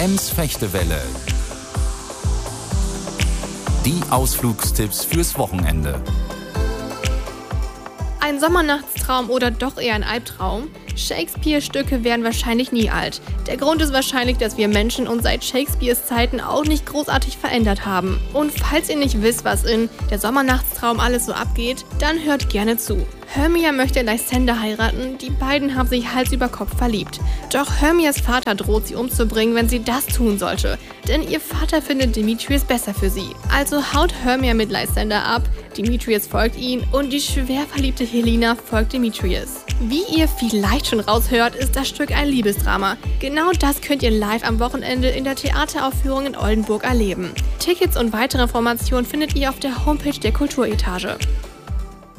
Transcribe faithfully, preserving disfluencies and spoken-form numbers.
Ems Fechtewelle. Die Ausflugstipps fürs Wochenende. Ein Sommernachtstraum oder doch eher ein Albtraum? Shakespeare-Stücke werden wahrscheinlich nie alt. Der Grund ist wahrscheinlich, dass wir Menschen uns seit Shakespeares Zeiten auch nicht großartig verändert haben. Und falls ihr nicht wisst, was in Der Sommernachtstraum alles so abgeht, dann hört gerne zu. Hermia möchte Lysander heiraten, die beiden haben sich Hals über Kopf verliebt. Doch Hermias Vater droht sie umzubringen, wenn sie das tun sollte. Denn ihr Vater findet Demetrius besser für sie. Also haut Hermia mit Lysander ab, Demetrius folgt ihm und die schwer verliebte Helena folgt Demetrius. Wie ihr vielleicht schon raushört, ist das Stück ein Liebesdrama. Genau das könnt ihr live am Wochenende in der Theateraufführung in Oldenburg erleben. Tickets und weitere Informationen findet ihr auf der Homepage der Kulturetage.